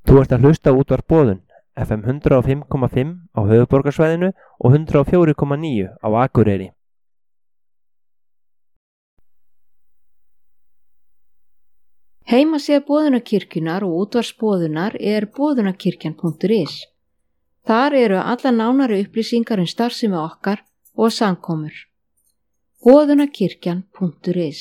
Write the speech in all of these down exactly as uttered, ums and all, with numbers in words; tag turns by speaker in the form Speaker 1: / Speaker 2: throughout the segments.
Speaker 1: Þú ert að hlusta á Útvarp Boðun, F M hundrað og fimm komma fimm á höfuðborgarsvæðinu og hundrað og fjögur komma níu á Akureyri.
Speaker 2: Heimasíða Boðunarkirkjunnar og útvarpsboðunar er boðunarkirkjan punktur is. Þar eru alla nánari upplýsingar um starfsemi okkar og samkomur. boðunarkirkjan punktur is.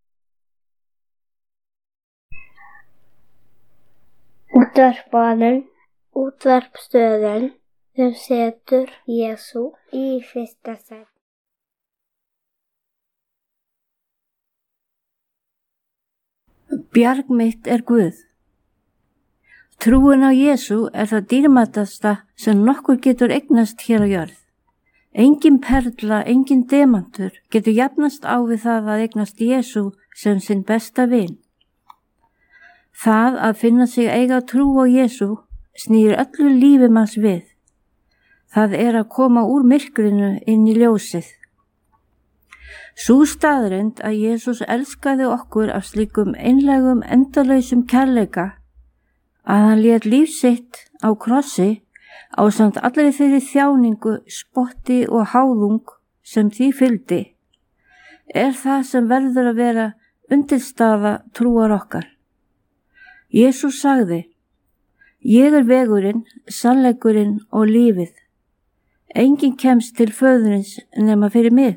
Speaker 3: Útvarpsboðun, útvarpsstöðin sem setur Jesú í fyrsta sæti.
Speaker 4: Bjarg mitt er Guð. Trúin á Jesú er það dýrmætasta sem nokkur getur eignast hér á jörð. Engin perla, engin demantur getur jafnast á við það að eignast Jesú sem sinn besta vin. Það að finna sig eiga trú á Jesú snýr öllu lífi manns við. Það er að koma úr myrkrinu inn í ljósið. Sú staðreynd að Jesús elskaði okkur af slíkum einlægum endalausum kærleika að hann lét líf sitt á krossi ásamt allri þeirri þjáningu, spotti og háðung sem því fylgdi, er það sem verður að vera undirstaða trúar okkar. Jesús sagði: Ég er vegurinn, sannleikurinn og lífið. Enginn kemst til föðurins nema fyrir mig.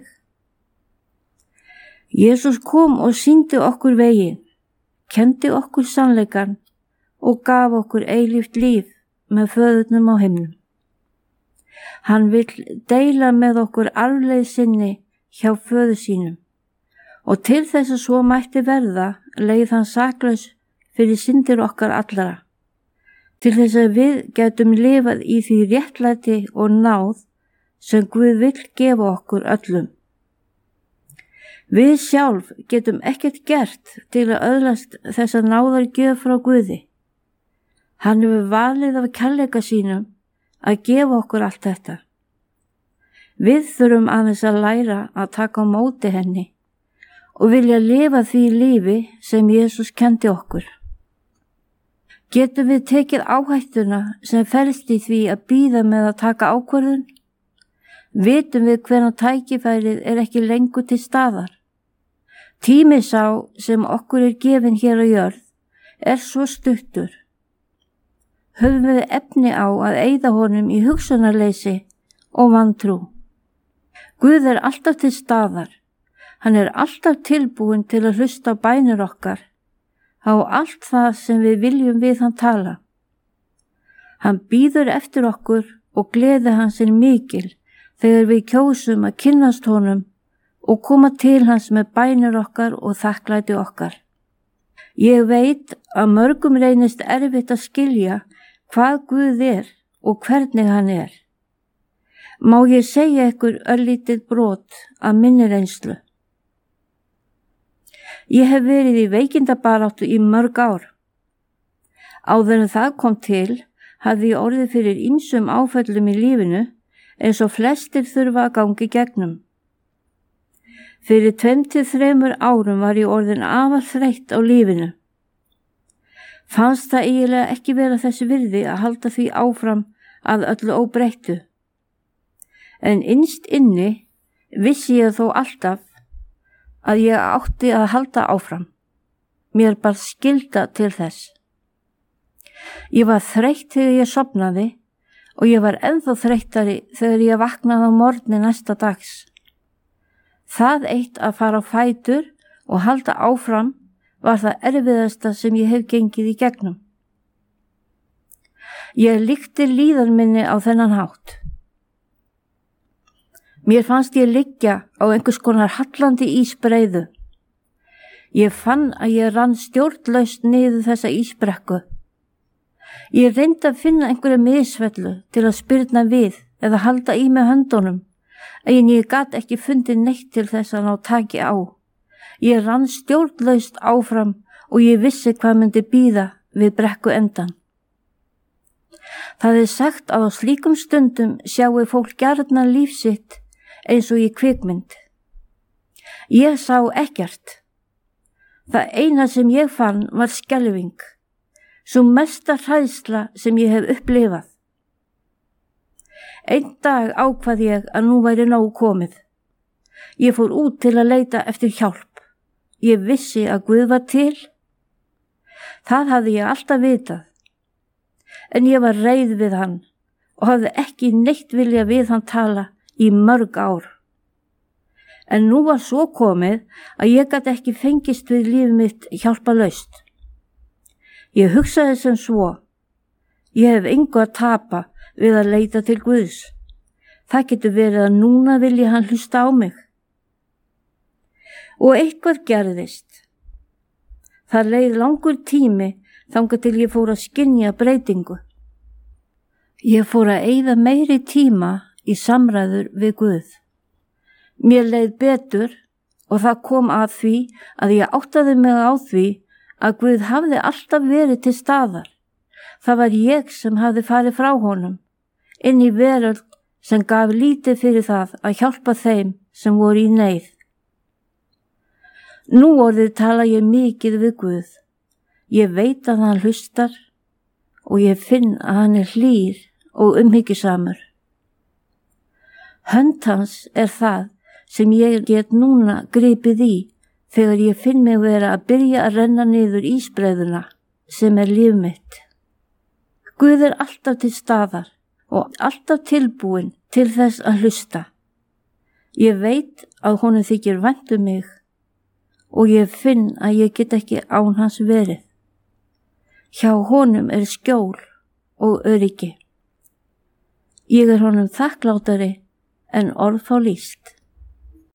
Speaker 4: Jesús kom og sýndi okkur veginn, kenndi okkur sannleikann og gaf okkur eilíft líf með föðurnum á himnum. Hann vill deila með okkur arfleið sinni hjá föður sínum og til þess að svo mætti verða leið hann saklaus fyrir syndir okkar allra, til þess að við getum lifað í því réttlæti og náð sem Guð vill gefa okkur öllum. Við sjálf getum ekkert gert til að öðlast þessa náðargjöf frá Guði. Hann hefur valið af kærleika sínum að gefa okkur allt þetta. Við þurfum aðeins að læra að taka á móti henni og vilja lifa því lífi sem Jesús kenndi okkur. Getum við tekið áhættuna sem felst í því að bíða með að taka ákvörðun? Vitum við hvenær tækifærið er ekki lengur til staðar? Tími sá sem okkur er gefinn hér á jörð er svo stuttur. Höfum við efni á að eyða honum í hugsunarleysi og vantrú. Guð er alltaf til staðar. Hann er alltaf tilbúinn til að hlusta á bænir okkar, á allt það sem við viljum við hann tala. Hann bíður eftir okkur og gleði hans er mikil þegar við kjósum að kynnast honum og koma til hans með bænir okkar og þakklæti okkar. Ég veit að mörgum reynist erfitt að skilja hvað Guð er og hvernig hann er. Má ég segja ykkur örlítið brot af minni reynslu. Ég hef verið í veikindabaráttu í mörg ár. Áður en það kom til hafði ég orðið fyrir ýmsum áföllum í lífinu eins og flestir þurfa að gangi gegnum. Fyrir tveim til þremur árum var ég orðin afar þreytt á lífinu. Fannst það eiginlega ekki vera þessi virði að halda því áfram að öllu óbreyttu. En innst inni vissi ég þó alltaf að ég átti að halda áfram. Mér bar skylda til þess. Ég var þreytt þegar ég sofnaði og ég var ennþá þreyttari þegar ég vaknaði á morgni næsta dags. Það eitt að fara á fætur og halda áfram var það erfiðasta sem ég hef gengið í gegnum. Ég líkti líðan minni á þennan hátt. Mér fannst ég liggja á einhvers konar hallandi ísbreiðu. Ég fann að ég rann stjórnlaust niður þessa ísbrekku. Ég reyndi að finna einhverja misfellu til að spyrna við eða halda í með höndunum, en ég gat ekki fundið neitt til þess að ná taki á. Ég rann stjórnlaust áfram og ég vissi hvað myndi bíða við brekku endan. Það er sagt að á slíkum stundum sjáu fólk gjarnan líf sitt eins og í kvikmynd. Ég sá ekkert. Það eina sem ég fann var skelfing. Svo mesta hræðsla sem ég hef upplifað. Einn dag ákvað ég að nú væri nóg komið. Ég fór út til að leita eftir hjálp. Ég vissi að Guð var til. Það hafði ég alltaf vitað. En ég var reið við hann og hafði ekki neitt vilja við hann tala í mörg ár. En nú var svo komið að ég gat ekki fengist við líf mitt hjálpalaust. Ég hugsaði sem svo. Ég hef engu að tapa við að leita til Guðs. Það getur verið að núna vilji hann hlusta á mig. Og eitthvað gerðist. Það leið langur tími þangað til ég fór að skynja breytingu. Ég fór að eyða meiri tíma í samræður við Guð. Mér leið betur og það kom að því að ég áttaði mig á því að Guð hafði alltaf verið til staðar. Það var ég sem hafði farið frá honum, inn í veröld sem gaf lítið fyrir það að hjálpa þeim sem voru í neyð. Nú orðið tala ég mikið við Guð. Ég veit að hann hlustar og ég finn að hann er hlýr og umhyggjusamur. Hönd hans er það sem ég get núna gripið í þegar ég finn mig vera að byrja að renna niður ísbreiðuna sem er líf mitt. Guð er alltaf til staðar og alltaf tilbúin til þess að hlusta. Ég veit að honum þykir vænt um mig og ég finn að ég get ekki án hans verið. Hjá honum er skjól og öryggi. Ég er honum þakklátari en orð fá lýst.